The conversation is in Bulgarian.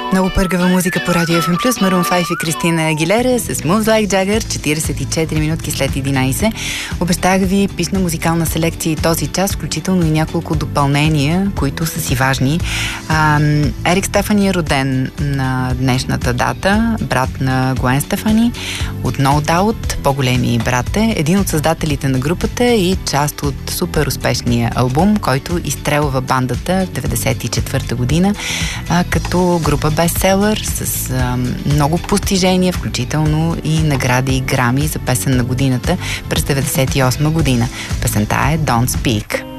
Много пъргава музика по Радио FM+, Maroon 5 и Кристина Агилера с Moves Like Jagger, 44 минутки след 11. Обещах ви писна музикална селекция и този час, включително и няколко допълнения, които са си важни. Ерик Стефани е роден на днешната дата, брат на Гуен Стефани от No Doubt, по-големи брат е, един от създателите на групата и част от супер успешния албум, който изстрелва бандата в 1994 година като група бестселър с много постижения, включително и награди и грами за песен на годината през 1998 година. Песента е Don't Speak.